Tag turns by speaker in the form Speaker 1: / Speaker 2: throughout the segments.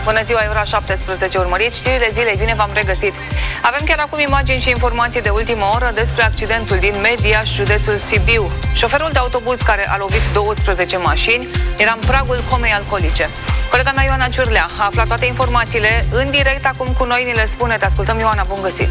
Speaker 1: Bună ziua, e ora 17, urmăriți știrile zilei, bine v-am regăsit. Avem chiar acum imagini și informații de ultimă oră despre accidentul din Mediaș, județul Sibiu. Șoferul de autobuz care a lovit 12 mașini era în pragul comei alcoolice. Colega mea Ioana Ciurlea a aflat toate informațiile în direct acum cu noi, ni le spune. Te ascultăm, Ioana, bun găsit!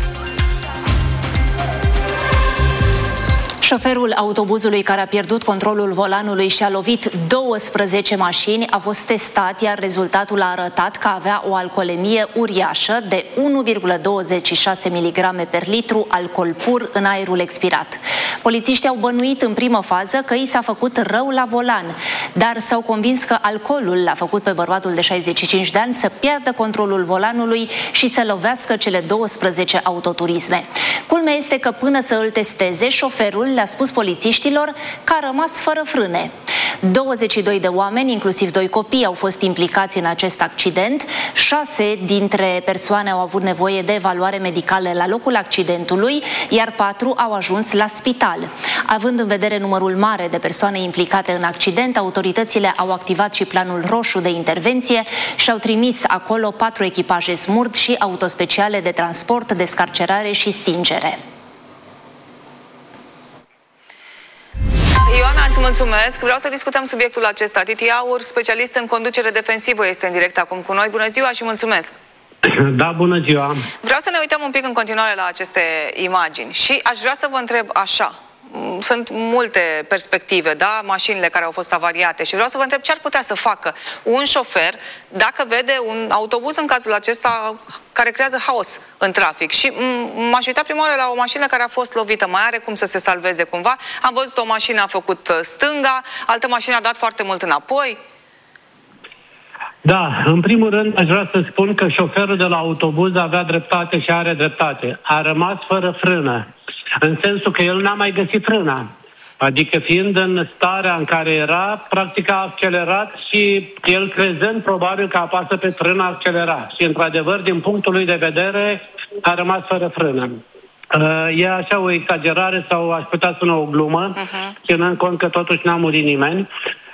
Speaker 2: Șoferul autobuzului care a pierdut controlul volanului și a lovit 12 mașini a fost testat, iar rezultatul a arătat că avea o alcoolemie uriașă de 1,26 mg per litru alcool pur în aerul expirat. Polițiștii au bănuit în primă fază că i s-a făcut rău la volan, dar s-au convins că alcoolul l-a făcut pe bărbatul de 65 de ani să piardă controlul volanului și să lovească cele 12 autoturisme. Culmea este că până să îl testeze, șoferul le-a spus polițiștilor că a rămas fără frâne. 22 de oameni, inclusiv 2 copii, au fost implicați în acest accident. 6 dintre persoane au avut nevoie de evaluare medicală la locul accidentului, iar 4 au ajuns la spital. Având în vedere numărul mare de persoane implicate în accident, autoritățile au activat și planul roșu de intervenție și au trimis acolo 4 echipaje SMURD și autospeciale de transport, descarcerare și stingere.
Speaker 1: Ioana, îți mulțumesc. Vreau să discutăm subiectul acesta. Titi Aur, specialist în conducere defensivă, este în direct acum cu noi. Bună ziua și mulțumesc!
Speaker 3: Da, bună ziua!
Speaker 1: Vreau să ne uităm un pic în continuare la aceste imagini și aș vrea să vă întreb așa. Sunt multe perspective, da? Mașinile care au fost avariate și vreau să vă întreb ce ar putea să facă un șofer dacă vede un autobuz în cazul acesta care creează haos în trafic. Și m-aș uita prima oară la o mașină care a fost lovită, mai are cum să se salveze cumva. Am văzut o mașină a făcut stânga, altă mașină a dat foarte mult înapoi.
Speaker 3: Da, în primul rând aș vrea să spun că șoferul de la autobuz avea dreptate și are dreptate. A rămas fără frână, în sensul că el n-a mai găsit frâna. Adică fiind în starea în care era, practic a accelerat și el crezând probabil că apasă pe frână, accelera. Și într-adevăr, din punctul lui de vedere, a rămas fără frână. E așa o exagerare sau aș putea spune o glumă, ținând cont că totuși n-a murit nimeni.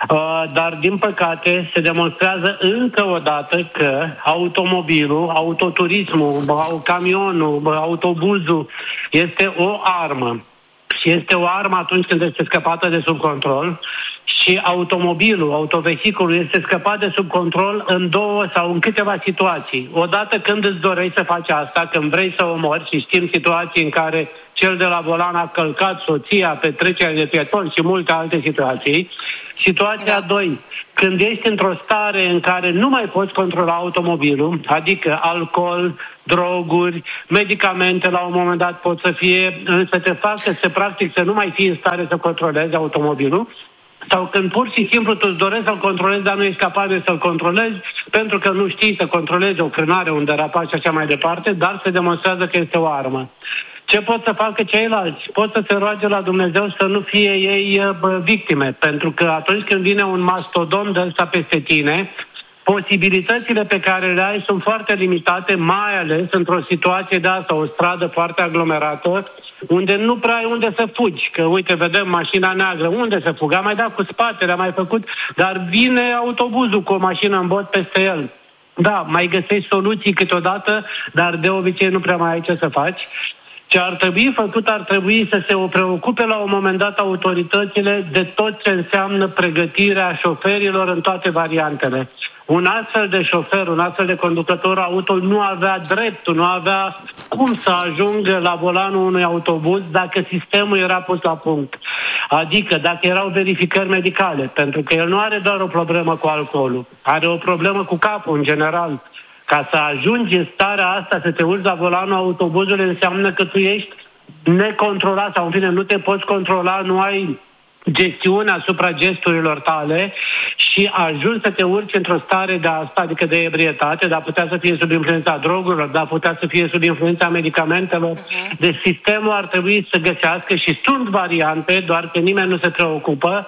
Speaker 3: Dar, din păcate, se demonstrează încă o dată că automobilul, autoturismul, camionul, autobuzul este o armă. Și este o armă atunci când este scăpată de sub control și automobilul, autovehiculul este scăpat de sub control în 2 sau în câteva situații. Odată când îți dorești să faci asta, când vrei să omori, și știm situații în care cel de la volan a călcat soția pe trecerea de pietoni și multe alte situații. Situația 2, când ești într-o stare în care nu mai poți controla automobilul, adică alcool, droguri, medicamente la un moment dat pot să fie, să te facă să practic să nu mai fii în stare să controlezi automobilul, sau când pur și simplu tu îți dorești să-l controlezi, dar nu ești capabil să-l controlezi pentru că nu știi să controlezi o frânare, un derapaj și așa mai departe, dar se demonstrează că este o armă. Ce pot să facă ceilalți? Pot să se roage la Dumnezeu să nu fie ei victime, pentru că atunci când vine un mastodon de ăsta peste tine, posibilitățile pe care le ai sunt foarte limitate, mai ales într-o situație de asta, o stradă foarte aglomerată, unde nu prea ai unde să fugi. Că uite, vedem mașina neagră, unde să fugă? Am mai dat cu spatele, am mai făcut, dar vine autobuzul cu o mașină în bot peste el. Da, mai găsești soluții câteodată, dar de obicei nu prea mai ai ce să faci. Ce ar trebui făcut, ar trebui să se preocupe la un moment dat autoritățile de tot ce înseamnă pregătirea șoferilor în toate variantele. Un astfel de șofer, un astfel de conducător auto nu avea dreptul, nu avea cum să ajungă la volanul unui autobuz dacă sistemul era pus la punct. Adică dacă erau verificări medicale, pentru că el nu are doar o problemă cu alcoolul, are o problemă cu capul în general. Ca să ajungi în starea asta, să te urci la volanul autobuzului, înseamnă că tu ești necontrolat sau, în fine, nu te poți controla, nu ai gestiune asupra gesturilor tale și ajungi să te urci într-o stare de asta, adică de ebrietate, dar putea să fie sub influența drogurilor, dar putea să fie sub influența medicamentelor. Deci sistemul ar trebui să găsească, și sunt variante, doar că nimeni nu se preocupă,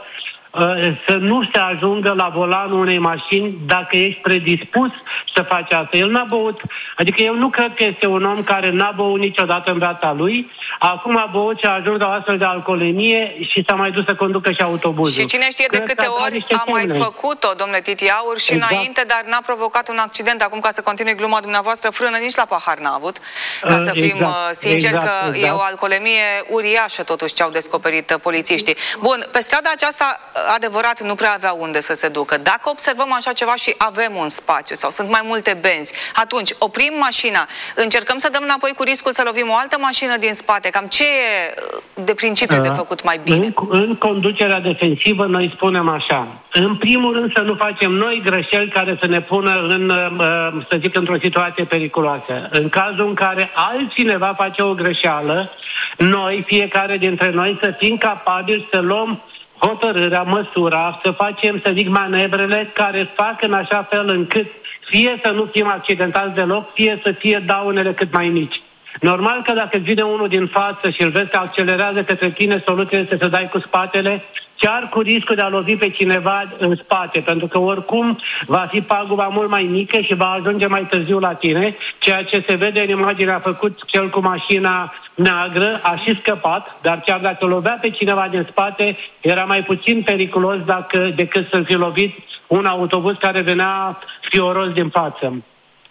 Speaker 3: să nu se ajungă la volanul unei mașini dacă ești predispus să faci asta. El n-a băut, adică eu nu cred că este un om care n-a băut niciodată în viața lui, acum a băut și a ajuns la o astfel de alcoolemie și s-a mai dus să conducă și autobuzul.
Speaker 1: Și cine știe de câte ori a mai făcut-o, domnule Titi Aur, și înainte, dar n-a provocat un accident. Acum, ca să continui gluma dumneavoastră, frână nici la pahar n-a avut, ca să fim sinceri că e o alcoolemie uriașă totuși ce au descoperit polițiștii. Bun, pe strada aceasta, adevărat, nu prea avea unde să se ducă. Dacă observăm așa ceva și avem un spațiu sau sunt mai multe benzi, atunci oprim mașina, încercăm să dăm înapoi cu riscul să lovim o altă mașină din spate. Cam ce e de principiu de făcut mai bine?
Speaker 3: În conducerea defensivă noi spunem așa: în primul rând să nu facem noi greșeli care să ne pună să zic, într-o situație periculoasă. În cazul în care altcineva face o greșeală, noi, fiecare dintre noi, să fim capabili să luăm hotărârea, măsura, să facem, să zic, manevrele care fac în așa fel încât fie să nu fim accidentați deloc, fie să fie daunele cât mai mici. Normal că dacă vine unul din față și îl vezi că accelerează către tine, soluția este să dai cu spatele, chiar cu riscul de a lovi pe cineva în spate, pentru că oricum va fi paguba mult mai mică și va ajunge mai târziu la tine, ceea ce se vede în imagine a făcut cel cu mașina neagră, a și scăpat, dar chiar dacă lovea pe cineva din spate, era mai puțin periculos decât să-l fi lovit un autobuz care venea fioros din față.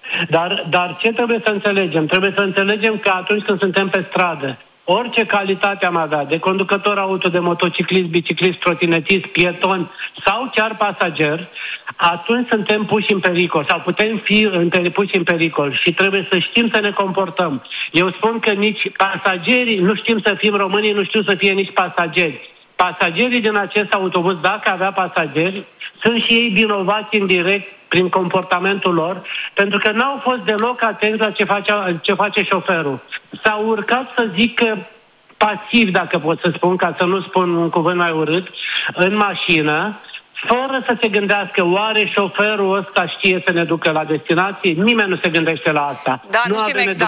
Speaker 3: Dar ce trebuie să înțelegem? Trebuie să înțelegem că atunci când suntem pe stradă, orice calitate am avea, de conducător auto, de motociclist, biciclist, trotinetist, pieton sau chiar pasager, atunci suntem puși în pericol sau putem fi puși în pericol și trebuie să știm să ne comportăm. Eu spun că nici pasagerii nu știm să fim românii, nu știu să fie nici pasageri. Pasagerii din acest autobuz, dacă avea pasageri, sunt și ei vinovați indirect prin comportamentul lor, pentru că n-au fost deloc atenți la ce face șoferul. S-au urcat, să zic, pasiv, dacă pot să spun, ca să nu spun un cuvânt mai urât, în mașină, fără să se gândească, oare șoferul ăsta știe să ne ducă la destinație? Nimeni nu se gândește la asta.
Speaker 1: Da, nu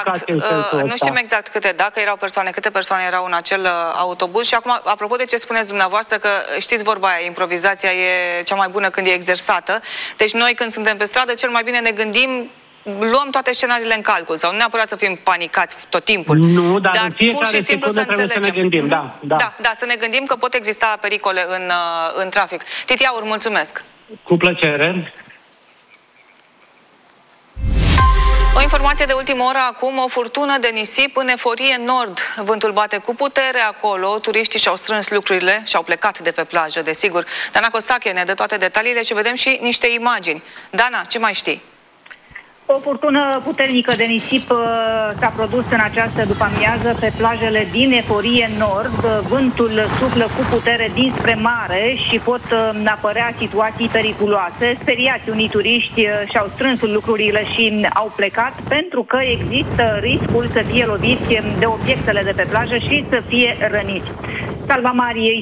Speaker 1: știm exact câte persoane erau în acel autobuz. Și acum, apropo de ce spuneți dumneavoastră, că știți vorba aia, improvizația e cea mai bună când e exersată. Deci noi când suntem pe stradă, cel mai bine ne gândim, luăm toate scenariile în calcul, sau nu neapărat să fim panicați tot timpul.
Speaker 3: Nu, dar
Speaker 1: pur și simplu să înțelegem.
Speaker 3: Să ne gândim,
Speaker 1: da, să ne gândim că pot exista pericole în trafic. Titi Aur, mulțumesc!
Speaker 3: Cu plăcere!
Speaker 1: O informație de ultimă oră acum, o furtună de nisip în Eforie Nord. Vântul bate cu putere acolo, turiștii și-au strâns lucrurile și-au plecat de pe plajă, desigur. Dana Costache ne dă toate detaliile și vedem și niște imagini. Dana, ce mai știi?
Speaker 4: O furtună puternică de nisip s-a produs în această după-amiază pe plajele din Eforie Nord. Vântul suflă cu putere dinspre mare și pot apărea situații periculoase. Speriați, unii turiști și-au strâns lucrurile și au plecat pentru că există riscul să fie loviți de obiectele de pe plajă și să fie răniți. Salva Mariei